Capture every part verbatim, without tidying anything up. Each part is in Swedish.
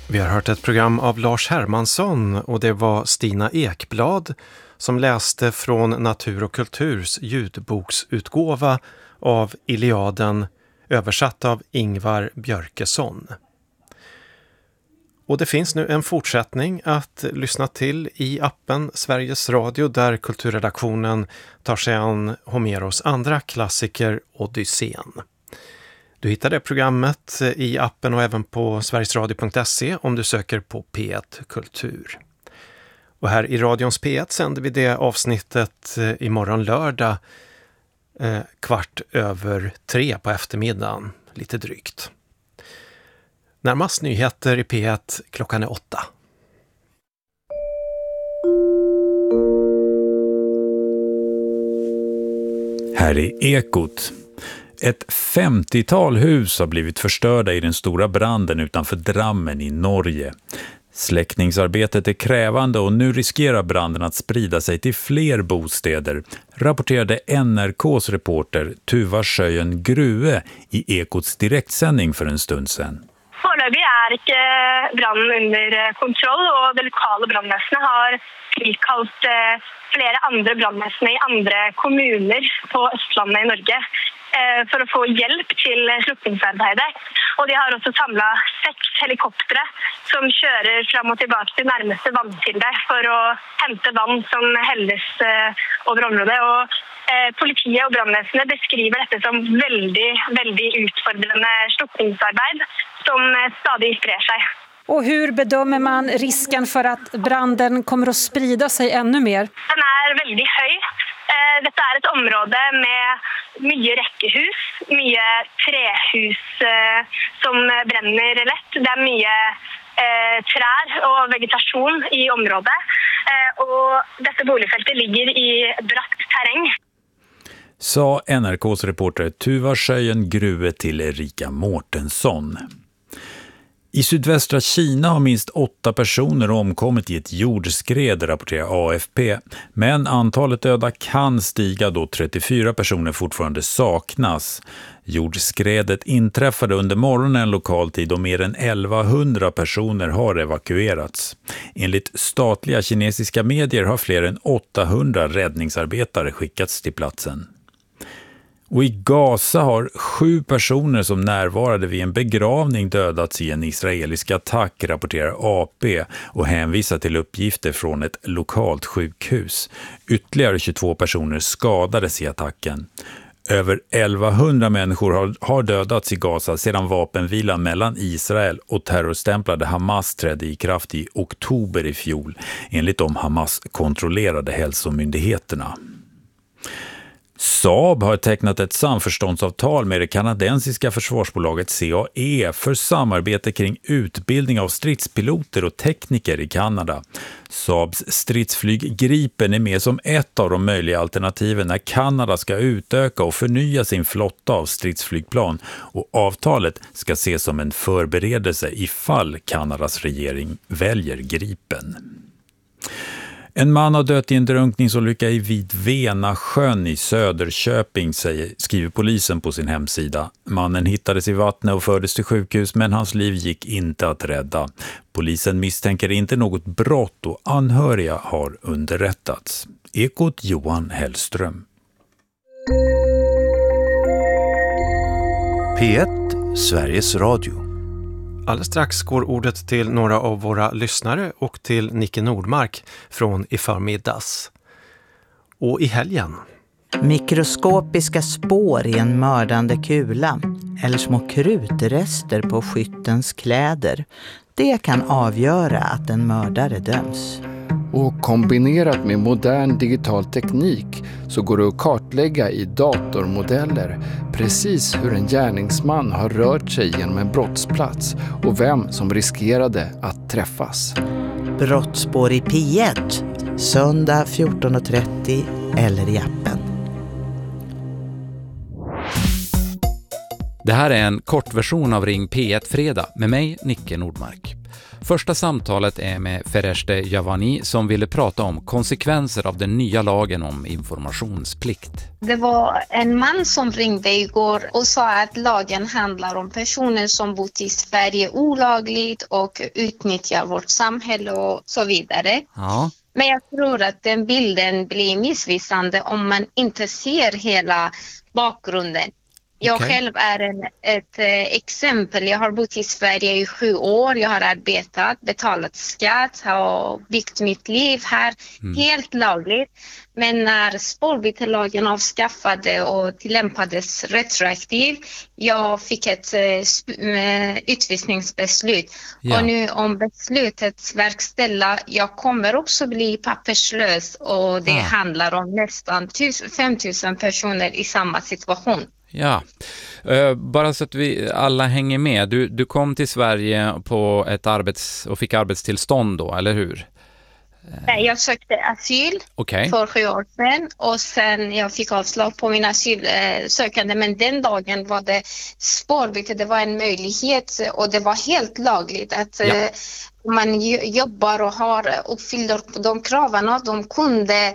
Vi har hört ett program av Lars Hermansson och det var Stina Ekblad som läste från Natur och kulturs ljudboksutgåva av Iliaden översatt av Ingvar Björkesson. Och det finns nu en fortsättning att lyssna till i appen Sveriges Radio där kulturredaktionen tar sig an Homeros andra klassiker Odysseen. Du hittar det programmet i appen och även på sverigesradio punkt se om du söker på P ett Kultur. Och här i radions P ett sänder vi det avsnittet imorgon lördag eh, kvart över tre på eftermiddagen, lite drygt. Närmast nyheter i P ett klockan är åtta. Här är Ekot. Ett femtiotal hus har blivit förstörda i den stora branden utanför Drammen i Norge. Släckningsarbetet är krävande och nu riskerar branden att sprida sig till fler bostäder, rapporterade N R K:s reporter Tuva Sjöjen Grue i Ekots direktsändning för en stund sedan. Foreløpig er ikke brannen under kontroll, og det lokale brandvesenet har tilkalt flere andre brandvesen i andre kommuner på Østlandet i Norge for å få hjelp til slukningsarbeidet. Og de har også samlet seks helikoptere som kjører fram og tilbake til nærmeste vannkilde for å hente vann som helles over området. Og politiet og brandvesenet beskriver dette som veldig, veldig utfordrende slukningsarbeid som stadig sprer sig. Och hur bedömer man risken för att branden kommer att sprida sig ännu mer? Den är väldigt hög. Detta är ett område med mycket räckehus, mycket trähus som bränner lätt. Det är mycket trär och vegetation i området. Och detta boligfältet ligger i bratt terräng. Sa N R K:s reporter Tuva Sjöjen Grue till Erika Mårtensson. I sydvästra Kina har minst åtta personer omkommit i ett jordskred, rapporterar A F P. Men antalet döda kan stiga då trettiofyra personer fortfarande saknas. Jordskredet inträffade under morgonen lokal tid och mer än elvahundra personer har evakuerats. Enligt statliga kinesiska medier har fler än åttahundra räddningsarbetare skickats till platsen. Och i Gaza har sju personer som närvarade vid en begravning dödats i en israelisk attack, rapporterar A P och hänvisar till uppgifter från ett lokalt sjukhus. Ytterligare tjugotvå personer skadades i attacken. Över elvahundra människor har, har dödats i Gaza sedan vapenvilan mellan Israel och terrorstämplade Hamas trädde i kraft i oktober i fjol, enligt de Hamas-kontrollerade hälsomyndigheterna. Saab har tecknat ett samförståndsavtal med det kanadensiska försvarsbolaget C A E för samarbete kring utbildning av stridspiloter och tekniker i Kanada. Saabs stridsflyg Gripen är med som ett av de möjliga alternativen när Kanada ska utöka och förnya sin flotta av stridsflygplan, och avtalet ska ses som en förberedelse ifall Kanadas regering väljer Gripen. En man har dött i en drunkningsolycka i Vidvena sjön i Söderköping, säger, skriver polisen på sin hemsida. Mannen hittades i vattnet och fördes till sjukhus, men hans liv gick inte att rädda. Polisen misstänker inte något brott och anhöriga har underrättats. Ekot Johan Hellström. P ett Sveriges Radio. Alldeles strax går ordet till några av våra lyssnare och till Nicke Nordmark från i förmiddags. Och i helgen. Mikroskopiska spår i en mördande kula eller små krutrester på skyttens kläder. Det kan avgöra att en mördare döms. Och kombinerat med modern digital teknik så går det att kartlägga i datormodeller precis hur en gärningsman har rört sig genom en brottsplats och vem som riskerade att träffas. Brottsspår i P ett, söndag fjorton trettio eller i appen. Det här är en kortversion av Ring P ett Fredag med mig, Nicke Nordmark. Första samtalet är med Fereshte Javani som ville prata om konsekvenser av den nya lagen om informationsplikt. Det var en man som ringde igår och sa att lagen handlar om personer som bott i Sverige olagligt och utnyttjar vårt samhälle och så vidare. Ja. Men jag tror att den bilden blir missvisande om man inte ser hela bakgrunden. Jag Okej. själv är en, ett eh, exempel. Jag har bott i Sverige i sju år. Jag har arbetat, betalat skatt och byggt mitt liv här helt lagligt. Men när spårbytelagen avskaffade och tillämpades retroaktivt, jag fick ett eh, sp- eh, utvisningsbeslut. Ja. Och nu om beslutet verkställa, jag kommer också bli papperslös och det Ah. handlar om nästan fem tusen personer i samma situation. Ja, uh, bara så att vi alla hänger med. Du, du kom till Sverige på ett arbets- och fick arbetstillstånd då, eller hur? Nej, jag sökte asyl Okej. för sju år sedan och sen jag fick avslag på min asylsökande, men den dagen var det spårbyte, det var en möjlighet och det var helt lagligt att Ja. eh, man jo- jobbar och har uppfyller de kraven, de kunde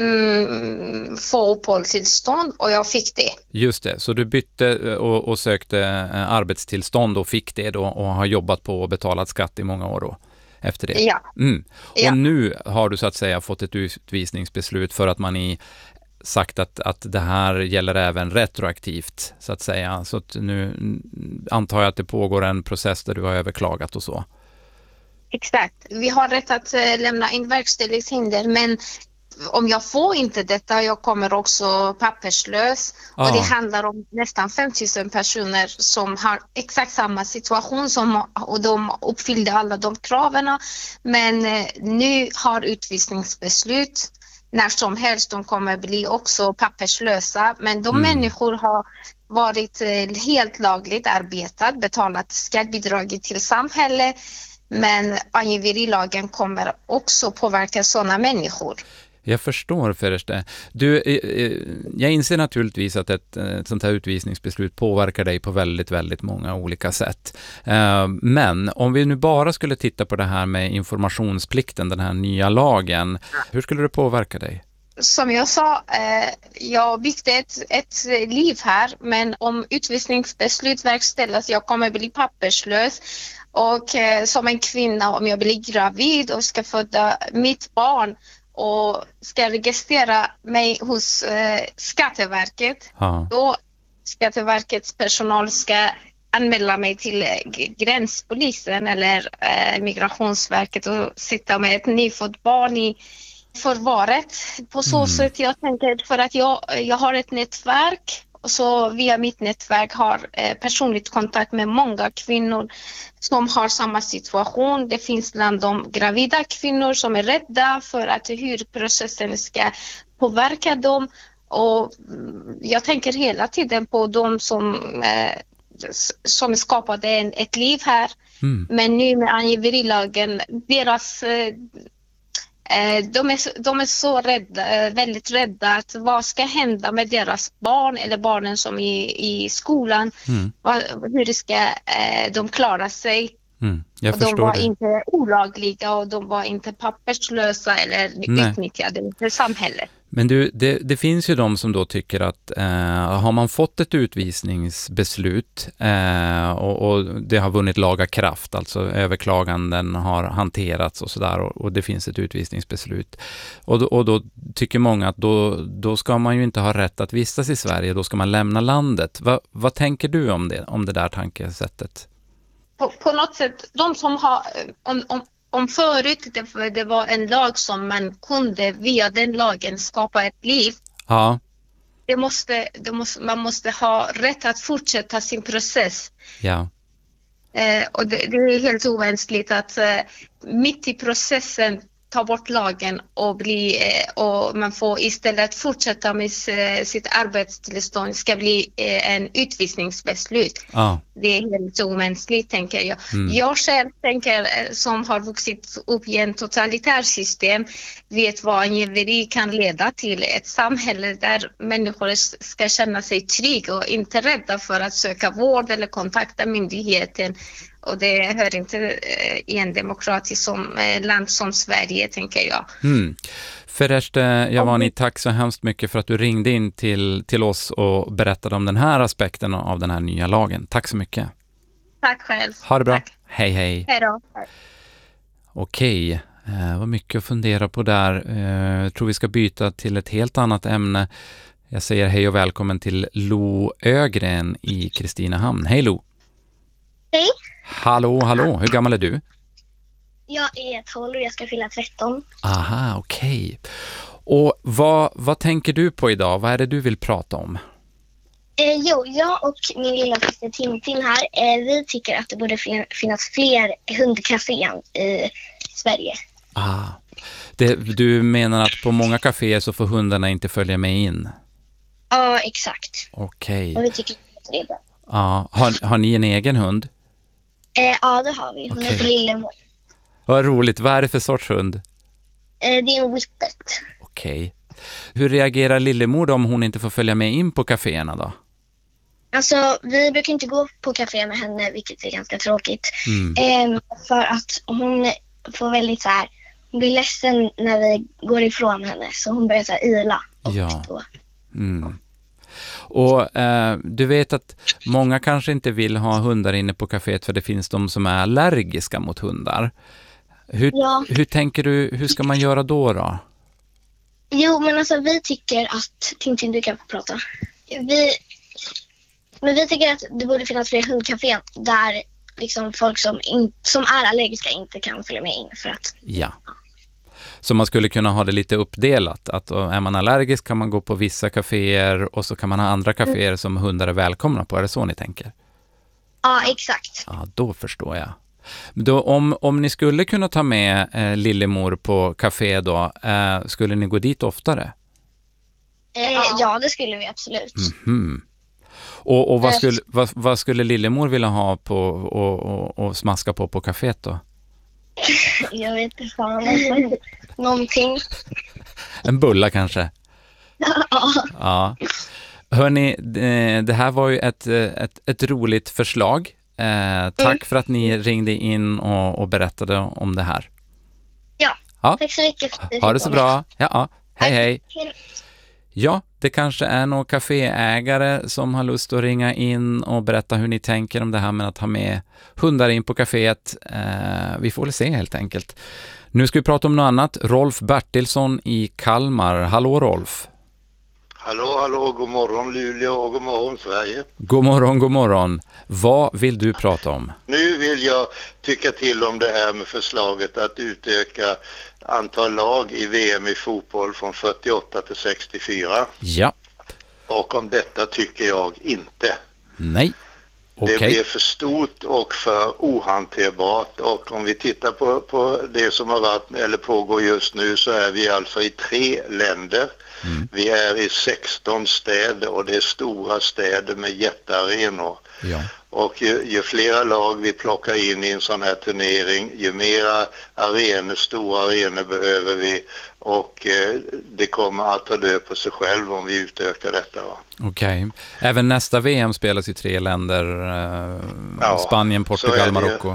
mm, få uppehållstillstånd och jag fick det. Just det, så du bytte och, och sökte eh, arbetstillstånd och fick det då och har jobbat på och betalat skatt i många år då efter det. Ja. Mm. Och Ja. nu har du så att säga fått ett utvisningsbeslut för att man i sagt att, att det här gäller även retroaktivt så att säga. Så att nu mm, antar jag att det pågår en process där du har överklagat och så. Exakt. Vi har rätt att eh, lämna in verkställighetshinder, men om jag får inte detta, jag kommer också papperslös. Ah. Och det handlar om nästan fem tusen personer som har exakt samma situation som, och de uppfyllde alla de kraven. Men eh, nu har utvisningsbeslut. När som helst de kommer bli också papperslösa. Men de Mm. människor har varit eh, helt lagligt arbetat, betalat skattebidrag till samhället. Men angiverilagen kommer också påverka sådana människor. Jag förstår, Fereshte. Du, eh, eh, jag inser naturligtvis att ett, ett sånt här utvisningsbeslut påverkar dig på väldigt, väldigt många olika sätt. Eh, men om vi nu bara skulle titta på det här med informationsplikten, den här nya lagen, hur skulle det påverka dig? Som jag sa, eh, jag byggde ett, ett liv här, men om utvisningsbeslut verkställas, jag kommer bli papperslös. Och eh, som en kvinna, om jag blir gravid och ska föda mitt barn och ska registrera mig hos eh, Skatteverket, Ja. då Skatteverkets personal ska anmäla mig till eh, g- gränspolisen eller eh, Migrationsverket och sitta med ett nyfött barn i förvaret. På så Mm. sätt jag tänker, för att jag, jag har ett nätverk och så via mitt nätverk har eh, personligt kontakt med många kvinnor som har samma situation. Det finns bland de gravida kvinnor som är rädda för att hur processen ska påverka dem. Och mm, jag tänker hela tiden på de som, eh, s- som skapade en, ett liv här. Mm. Men nu med angiverilagen, deras... Eh, eh, de, är, så- de är så rädda, eh, väldigt rädda att vad ska hända med deras barn eller barnen som är i, i skolan. Mm. Vad, hur ska eh, de klara sig? Mm. Jag Och de förstår var det. inte olagliga och de var inte papperslösa eller Nej. utnyttjade för samhället. Men du, det, det finns ju de som då tycker att eh, har man fått ett utvisningsbeslut eh, och, och det har vunnit laga kraft, alltså överklaganden har hanterats och sådär och, och det finns ett utvisningsbeslut. Och då, och då tycker många att då, då ska man ju inte ha rätt att vistas i Sverige, då ska man lämna landet. Va, vad tänker du om det, om det där tankesättet? På, på något sätt, de som har, om, om, om förut det, det var en lag som man kunde via den lagen skapa ett liv. Ja, Det måste, det måste, man måste ha rätt att fortsätta sin process. ja. Eh, och det, det är helt omänskligt att eh, mitt i processen ta bort lagen och, bli, eh, och man får istället fortsätta med eh, sitt arbetstillstånd ska bli eh, en utvisningsbeslut. Ja. Det är helt omänskligt, tänker jag. Mm. Jag själv tänker, eh, som har vuxit upp i en totalitär system, vet vad angiveri kan leda till. Ett samhälle där människor ska känna sig trygga och inte rädda för att söka vård eller kontakta myndigheten. Och det hör inte eh, i en demokratisk som, eh, land som Sverige, tänker jag. Mm. Fereshte Javani, tack så hemskt mycket för att du ringde in till, till oss och berättade om den här aspekten av den här nya lagen. Tack så mycket. Tack själv. Ha det bra. Tack. Hej, hej. Hej då. Okej, eh, vad mycket att fundera på där. Eh, jag tror vi ska byta till ett helt annat ämne. Jag säger hej och välkommen till Lo Ögren i Kristinehamn. Hej Lo. Hej. Hallå, hallå. Hur gammal är du? Jag är tolv och jag ska fylla tretton. Aha, okej. Och vad, vad tänker du på idag? Vad är det du vill prata om? Eh, jo, jag och min lilla syster Tintin här, eh, vi tycker att det borde fin- finnas fler hundkaféer i Sverige. Ah, det, du menar att på många kaféer så får hundarna inte följa med in? Ja, exakt. Okej. Och vi tycker att det är bra. Ah, har, har ni en egen hund? Eh, ja, det har vi. Hon Okej. heter Lillemor. Vad roligt. Vad är det för sorts hund? Eh, det är en whippet. Okej. Hur reagerar Lillemor då om hon inte får följa med in på kaféerna då? Alltså, vi brukar inte gå på kafé med henne, vilket är ganska tråkigt. Mm. Eh, för att hon får väldigt så här, hon blir ledsen när vi går ifrån henne, så hon börjar så här yla. Och Ja. då. Mm. Och eh, du vet att många kanske inte vill ha hundar inne på kaféet för det finns de som är allergiska mot hundar. Hur, Ja. hur tänker du, hur ska man göra då då? Jo, men alltså vi tycker att... Tintin, du kan få prata. Vi, men vi tycker att det borde finnas fler hundkaféer där liksom folk som, in, som är allergiska inte kan följa med in. För att, Ja. Så man skulle kunna ha det lite uppdelat. Att är man allergisk kan man gå på vissa kaféer och så kan man ha andra kaféer som hundar är välkomna på. Är det så ni tänker? ja, exakt. Ja, då förstår jag. Då, om, om ni skulle kunna ta med eh, Lillemor på kafé då, eh, skulle ni gå dit oftare? Eh, ja, det skulle vi absolut. Mhm. Och, och vad, skulle, vad, vad skulle Lillemor vilja ha på och, och, och smaska på på kaféet då? Jag vet inte fan. Alltså, någonting. En bulla kanske? Ja. Hörrni, det, det här var ju ett, ett, ett roligt förslag. Eh, tack mm. för att ni ringde in och, och berättade om det här. Ja, ja. Tack så mycket. För ha det så bra. Ja, ja. Hej, hej. hej. Ja, det kanske är någon kaféägare som har lust att ringa in och berätta hur ni tänker om det här med att ha med hundar in på kaféet. Eh, vi får väl se helt enkelt. Nu ska vi prata om något annat. Rolf Bertilsson i Kalmar. Hallå Rolf. Hallå, hallå, god morgon Luleå och god morgon Sverige. God morgon, god morgon. Vad vill du prata om? Nu vill jag tycka till om det här med förslaget att utöka antal lag i V M i fotboll från fyrtioåtta till sextiofyra. Ja. Och om detta tycker jag inte. Nej. Okay. Det blir för stort och för ohanterbart, och om vi tittar på, på det som har varit eller pågår just nu, så är vi alltså i tre länder. Mm. Vi är i sexton städer och det är stora städer med jättearenor. Ja. Och ju, ju flera lag vi plockar in i en sån här turnering, ju mera arenor, stora arenor behöver vi, och eh, det kommer att ta död på sig själv om vi utökar detta. Okej. Okay. Även nästa V M spelas i tre länder, eh, ja, Spanien, Portugal, Marocko.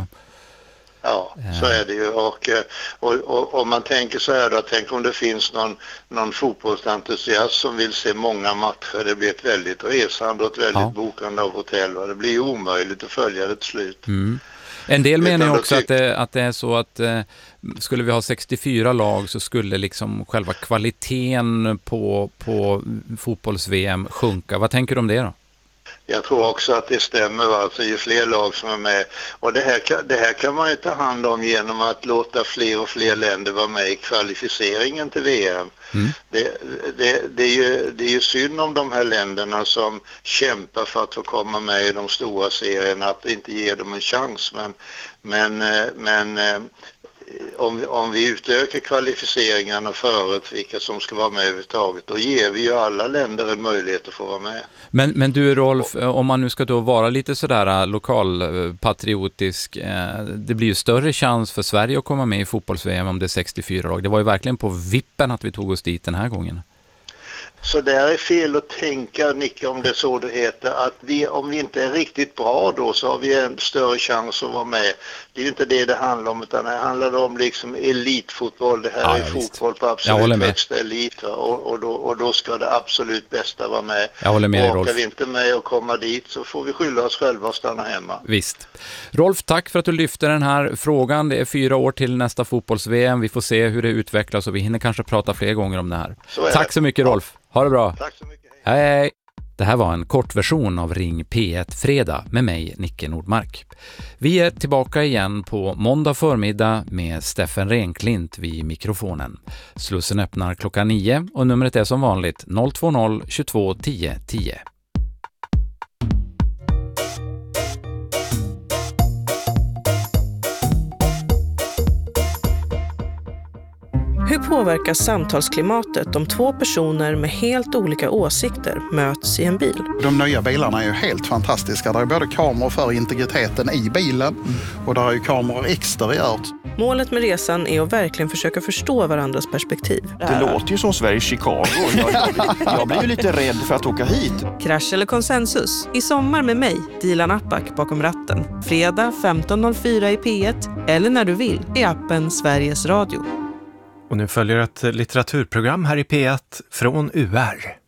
Ja, så är det ju. Och, och, och om man tänker så här då, tänk om det finns någon, någon fotbollsentusiast som vill se många matcher. Det blir ett väldigt resande och ett väldigt ja. bokande av hotell. Och det blir ju omöjligt att följa det till slut. Mm. En del menar ju också att det, att det är så att eh, skulle vi ha sextiofyra lag så skulle liksom själva kvaliteten på, på fotbolls-V M sjunka. Vad tänker du om det då? Jag tror också att det stämmer, alltså ju fler lag som är med. Och det här, kan, det här kan man ju ta hand om genom att låta fler och fler länder vara med i kvalificeringen till V M. Mm. Det, det, det, är ju, det är ju synd om de här länderna som kämpar för att få komma med i de stora serierna, att inte ge dem en chans. Men, men, men om vi, om vi utökar kvalificeringarna förut, vilka som ska vara med överhuvudtaget, då ger vi ju alla länder en möjlighet att få vara med. Men, men du Rolf, om man nu ska då vara lite sådär lokalpatriotisk, eh, det blir ju större chans för Sverige att komma med i fotbolls-V M om det är sextiofyra lag. Det var ju verkligen på vippen att vi tog oss dit den här gången. Så där är fel att tänka, Nicke, om det är så det heter, att vi, om vi inte är riktigt bra då så har vi en större chans att vara med. Det är ju inte det det handlar om, utan det handlar om liksom elitfotboll. Det här ja, är fotboll på absolut högsta elit, och, och, då, och då ska det absolut bästa vara med. Jag håller med, och Rolf. Åker vi inte med och komma dit så får vi skylla oss själva och stanna hemma. Visst. Rolf, tack för att du lyfte den här frågan. Det är fyra år till nästa fotbolls-V M. Vi får se hur det utvecklas och vi hinner kanske prata fler gånger om det här. Så tack det. så mycket, Rolf. Ha det bra. Tack så mycket. Hej. hej. Det här var en kort version av Ring P ett Fredag med mig, Nicke Nordmark. Vi är tillbaka igen på måndag förmiddag med Steffen Renklint vid mikrofonen. Slussen öppnar klockan nio och numret är som vanligt noll två noll tjugotvå tio tio. Hur påverkas samtalsklimatet om två personer med helt olika åsikter möts i en bil? De nya bilarna är ju helt fantastiska. Det är både kameror för integriteten i bilen och där är ju kameror exteriört. Målet med resan är att verkligen försöka förstå varandras perspektiv. Det låter ju som Sveriges Chicago. Jag, jag, jag blir ju lite rädd för att åka hit. Krasch eller konsensus? I sommar med mig, Dilan Apak, bakom ratten. Fredag femton noll fyra i P ett eller när du vill i appen Sveriges Radio. Och nu följer ett litteraturprogram här i P ett från U R.